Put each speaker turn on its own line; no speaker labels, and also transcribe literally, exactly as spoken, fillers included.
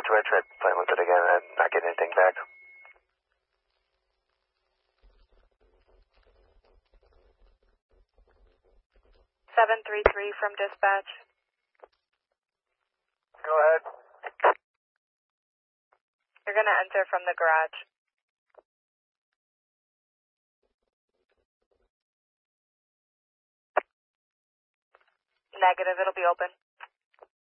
Roger, I tried playing with it again. I'm not getting anything back.
seven three three from dispatch.
Go ahead.
You're going to enter from the garage. Negative, it'll be open.